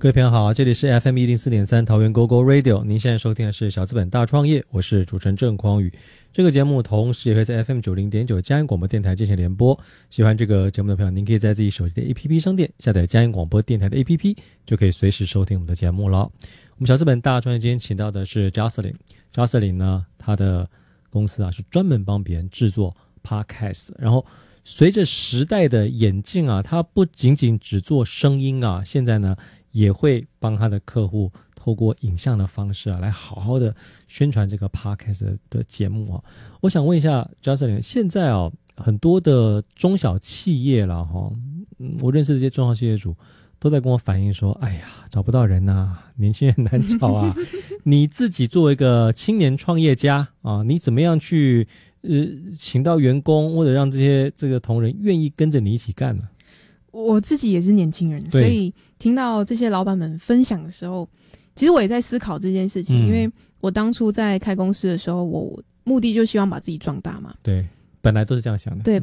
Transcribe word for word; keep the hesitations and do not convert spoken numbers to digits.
各位朋友好，这里是 F M 一零四点三 桃园 Go Go Radio， 您现在收听的是小资本大创业，我是主持人郑匡宇。这个节目同时也会在 F M 九零点九 嘉义广播电台进行联播。喜欢这个节目的朋友，您可以在自己手机的 A P P 商店下载嘉义广播电台的 A P P， 就可以随时收听我们的节目了。我们小资本大创业今天请到的是 Jocelyn，Jocelyn 呢，他的公司啊是专门帮别人制作 Podcast， 然后随着时代的演进啊，他不仅仅只做声音啊，现在呢也会帮他的客户透过影像的方式啊，来好好的宣传这个 Podcast 的, 的节目啊。我想问一下 Jocelyn， 现在啊很多的中小企业啦哈，我认识的这些中小企业主都在跟我反映说，哎呀，找不到人啊，年轻人难找啊。你自己作为一个青年创业家啊，你怎么样去呃请到员工，或者让这些这个同仁愿意跟着你一起干呢？ 我自己也是年轻人，所以听到这些老板们分享的时候，其实我也在思考这件事情、嗯、因为我当初在开公司的时候，我目的就希望把自己壮大嘛。 对，本来都是这样想的。 对，